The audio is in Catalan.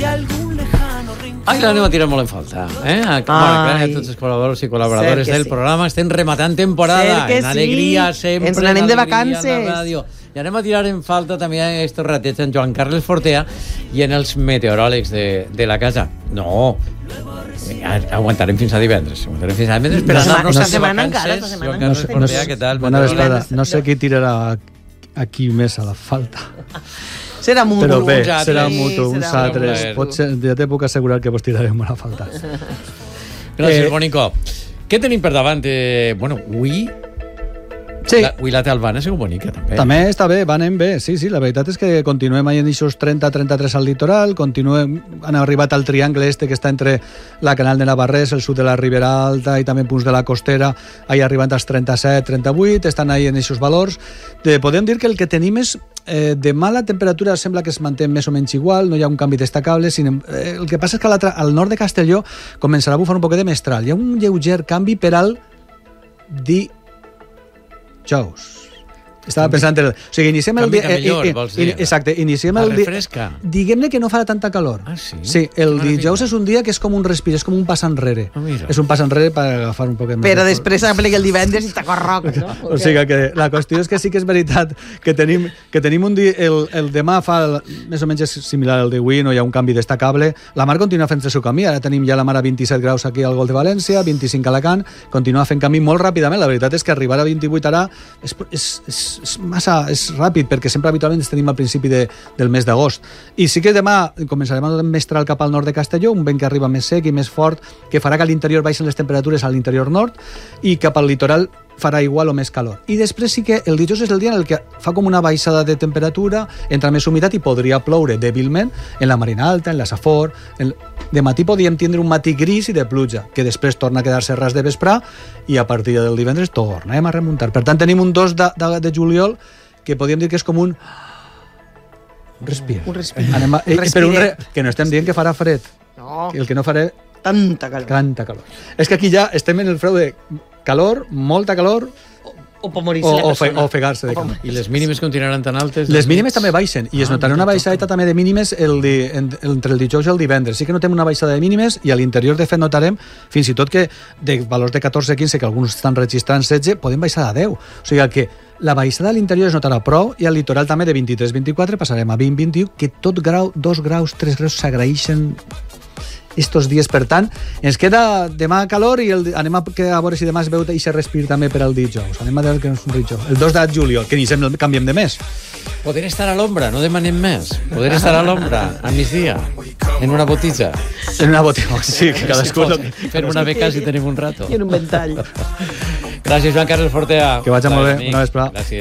Ai, l'anem a tirar molt en falta. Bueno, tots els col·laboradors i col·laboradores del programa estem rematant temporada. En alegria, sempre. Ens n'anem de vacances. I anem a tirar en falta també estos ratets en Joan Carles Fortea i en els meteoròlegs de la casa. No, aguantarem fins a divendres. Per anar-nos de vacances. Joan Carles Fortea, què tal? Bona vesprada. No sé qui tirarà aquí més a la falta. Serà mutu. Però bé, serà mutu, uns altres. Ja te puc assegurar que vos tirarem a la falta. Gràcies, Bonico. Què tenim per davant? Bueno, avui... Sí. Avui la té Albana ha sigut bonica, també. També està bé, va anem bé. Sí, la veritat és que continuem en aquests 30-33 al litoral, han arribat al triangle este que està entre la Canal de Navarrés, el sud de la Ribera Alta i també punts de la costera, ahí arribant als 37-38, estan ahí en aquests valors. Podem dir que el que tenim és demà la temperatura sembla que es manté més o menys igual, no hi ha un canvi destacable, el que passa és que al nord de Castelló començarà a bufar un poquet de mestral. Hi ha un lleuger canvi per al dijous. Estava pensant... O sigui, iniciem el dia... Exacte, iniciem el dia... Refresca. Diguem-ne que no farà tanta calor. Ah, sí? Sí, el dijous és un dia que és com un respir, és com un pas enrere. És un pas enrere per agafar un poquet més. Però després aplega el divendres i està corroc, no? O sigui, que la qüestió és que sí que és veritat que tenim un dia... El demà fa més o menys similar al d'avui, no hi ha un canvi destacable. La mar continua fent el seu camí. Ara tenim ja la mar a 27 graus aquí al Golf de València, 25 a Alacant. Continua fent camí molt ràpidament. La veritat és que arribar a 28 ara és ràpid, perquè sempre habitualment tenim al principi del mes d'agost. I sí que demà començarem a mestral cap al nord de Castelló, un vent que arriba més sec i més fort, que farà que a l'interior baixen les temperatures a l'interior nord i cap al litoral farà igual o més calor. I després sí que el dijous és el dia en el que fa com una baixada de temperatura, entra més humitat i podria ploure dèbilment en la Marina Alta, en la Safor. De matí podíem tindre un matí gris i de pluja, que després torna a quedar-se ras de vesprà i a partir del divendres tornem a remuntar. Per tant, tenim un 2 de juliol que podríem dir que és com un respir. Un respir. Que no estem dient que farà fred. No. El que no farà... Tanta calor. És que aquí ja estem en el freu de calor, molta calor... O per morir-se la persona. O ofegar-se de calor. I les mínimes continuaran tan altes? Les mínimes també baixen, i es notarà una baixadeta també de mínimes entre el dijous i el divendres. Sí que notem una baixada de mínimes, i a l'interior, de fet, notarem fins i tot que de valors de 14-15, que alguns estan registrant 16, podem baixar a 10. O sigui que la baixada a l'interior es notarà prou, i al litoral també de 23-24 passarem a 20-21, que tot grau, 2 graus, 3 graus s'agraeixen estos dies. Per tant, ens queda demà calor i anem a veure si demà es veu i se respira també per al dijous. Anem a veure que no és un dijous. El 2 de juliol, que ni canviem de mes. Poder estar a l'ombra, no demanem més. Poder estar a l'ombra, a migdia, en una botija. En una botija, sí, que cadascú... Fem una beca si tenim un rato. I en un ventall. Gràcies, Joan Carles Fortea. Que vagi molt bé. Una vesprada. Gràcies.